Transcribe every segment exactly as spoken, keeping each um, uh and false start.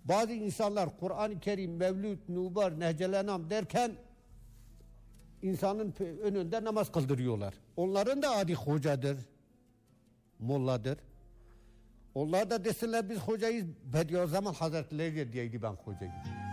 Bazı insanlar Kur'an-ı Kerim, Mevlüt, Nubar, Nehcelenam derken insanın önünde namaz kıldırıyorlar. Onların da adı hocadır, molladır. Onlar da desinler biz hocayız. Bediüzzaman Hazretleri diyeydi ben hocayım.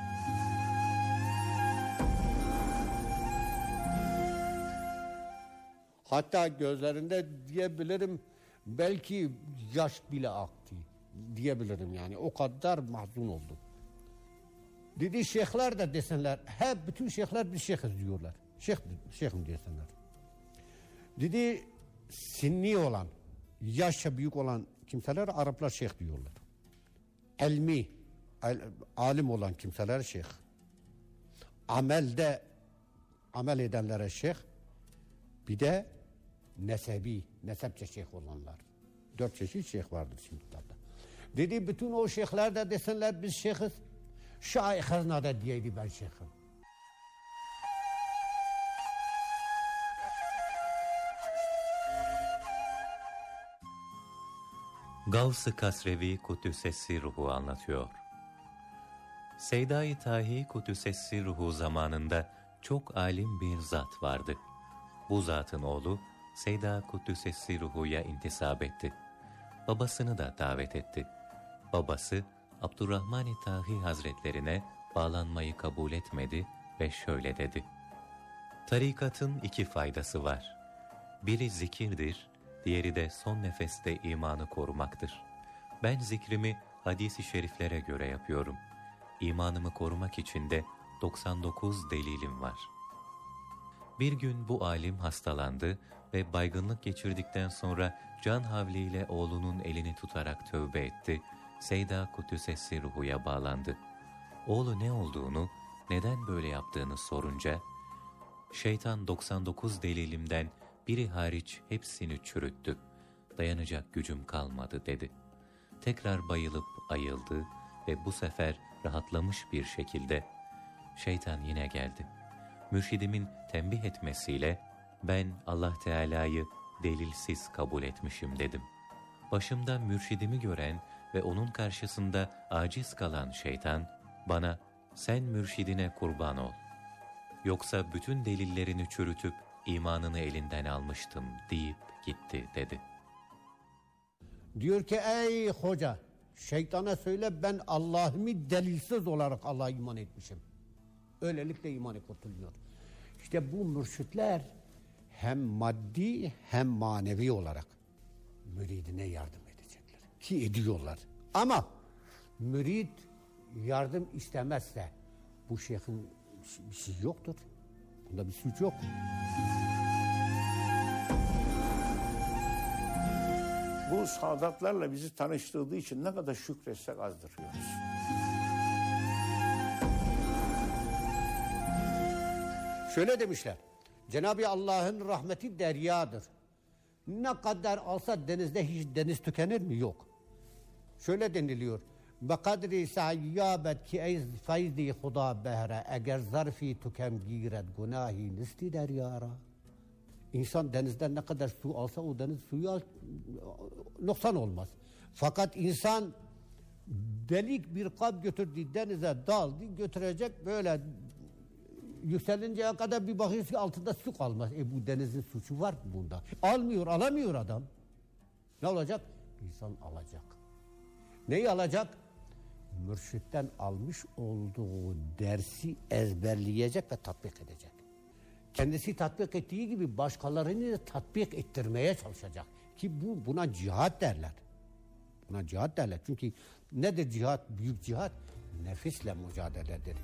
Hatta gözlerinde diyebilirim belki yaş bile aktı diyebilirim yani. O kadar mahzun oldum. Dedi şeyhler de desinler. Hep bütün şeyhler biz şeyhiz diyorlar. Şeyh, şeyhim desinler. Dedi sinni olan, yaşça büyük olan kimseler Araplar şeyh diyorlar. Elmi, el, alim olan kimseler şeyh. Amelde amel edenlere şeyh. Bir de nesebi, nesepçe şeyh olanlar. Dört çeşit şeyh vardır şimdi kitapta. Dedi bütün o şeyhler de desinler biz şeyhiz. Şaihazna da diyeydi ben şeyhim. Gavs-ı Kasrevi Kudüs'es-i Ruhu anlatıyor. Seyda-i Tahi Kudüs'es-i Ruhu zamanında çok alim bir zat vardı. Bu zatın oğlu Seyda Kudüs'es-i Ruhu'ya intisap etti. Babasını da davet etti. Babası Abdurrahman-ı Tahi Hazretlerine bağlanmayı kabul etmedi ve şöyle dedi. Tarikatın iki faydası var. Biri zikirdir, diğeri de son nefeste imanı korumaktır. Ben zikrimi hadis-i şeriflere göre yapıyorum. İmanımı korumak için de doksan dokuz delilim var. Bir gün bu alim hastalandı ve baygınlık geçirdikten sonra can havliyle oğlunun elini tutarak tövbe etti. Seyda Kudüs'es-i Ruhu'ya bağlandı. Oğlu ne olduğunu, neden böyle yaptığını sorunca, şeytan doksan dokuz delilimden biri hariç hepsini çürüttü. Dayanacak gücüm kalmadı dedi. Tekrar bayılıp ayıldı ve bu sefer rahatlamış bir şekilde şeytan yine geldi. Mürşidimin tembih etmesiyle ben Allah Teala'yı delilsiz kabul etmişim dedim. Başımda mürşidimi gören ve onun karşısında aciz kalan şeytan bana sen mürşidine kurban ol. Yoksa bütün delillerini çürütüp imanını elinden almıştım deyip gitti dedi. Diyor ki ey hoca şeytana söyle ben Allah'ımı delilsiz olarak Allah'a iman etmişim. Öylelikle imanı kurtuluyor. İşte bu mürşitler hem maddi hem manevi olarak müridine yardım edecekler. Ki ediyorlar. Ama mürid yardım istemezse bu şeyhin bir şey yoktur. Bunda bir suç yok. Bu saadatlarla bizi tanıştırdığı için ne kadar şükretsek azdır diyoruz. Şöyle demişler. Cenab-ı Allah'ın rahmeti deryadır. Ne kadar alsa denizde hiç deniz tükenir mi? Yok. Şöyle deniliyor. Bekadri sayyabet ki ey feyzi huda behre eğer zarfi tükem giret gunahi nisti deryara. İnsan denizden ne kadar su alsa o deniz suyu al, noksan olmaz. Fakat insan delik bir kap götürdü denize daldı götürecek böyle yükselinceye kadar bir bakıyorsun ki altında su kalmaz. E bu denizin suçu var bunda. Almıyor, alamıyor adam. Ne olacak? İnsan alacak. Neyi alacak? Mürşitten almış olduğu dersi ezberleyecek ve tatbik edecek. Kendisi tatbik ettiği gibi başkalarını da tatbik ettirmeye çalışacak. Ki bu buna cihat derler. Buna cihat derler. Çünkü nedir cihat? Büyük cihat nefisle mücadeledir.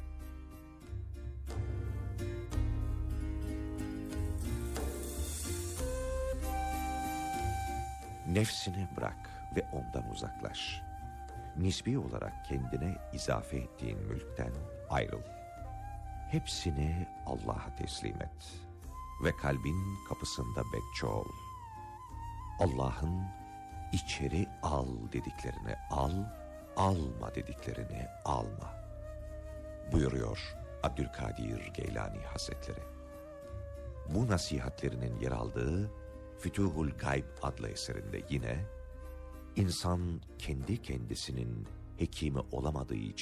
Nefsini bırak ve ondan uzaklaş. Nisbi olarak kendine izafe ettiğin mülkten ayrıl. Hepsini Allah'a teslim et ve kalbin kapısında bekçi ol. Allah'ın içeri al dediklerini al, alma dediklerini alma buyuruyor Abdülkadir Geylani Hazretleri. Bu nasihatlerinin yer aldığı Fütuhul Gayb adlı eserinde yine insan kendi kendisinin hekimi olamadığı için